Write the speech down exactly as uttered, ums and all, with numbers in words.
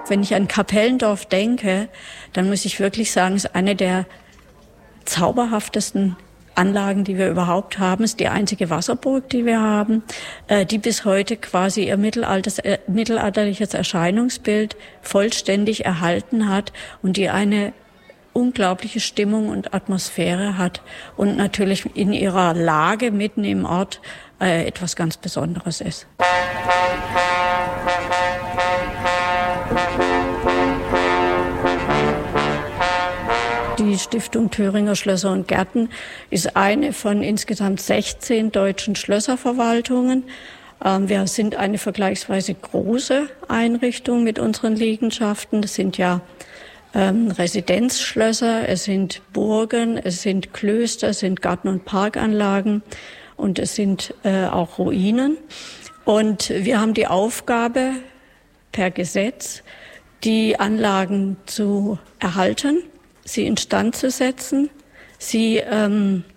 Wenn ich an Kapellendorf denke, dann muss ich wirklich sagen, es ist eine der zauberhaftesten Anlagen, die wir überhaupt haben. Es ist die einzige Wasserburg, die wir haben, äh, die bis heute quasi ihr Mittelalters, äh, mittelalterliches Erscheinungsbild vollständig erhalten hat und die eine unglaubliche Stimmung und Atmosphäre hat und natürlich in ihrer Lage mitten im Ort äh, etwas ganz Besonderes ist. Die Stiftung Thüringer Schlösser und Gärten ist eine von insgesamt sechzehn deutschen Schlösserverwaltungen. Wir sind eine vergleichsweise große Einrichtung mit unseren Liegenschaften. Das sind ja ähm, Residenzschlösser, es sind Burgen, es sind Klöster, es sind Garten- und Parkanlagen und es sind äh, auch Ruinen. Und wir haben die Aufgabe, per Gesetz die Anlagen zu erhalten, sie instand zu setzen, sie ähm,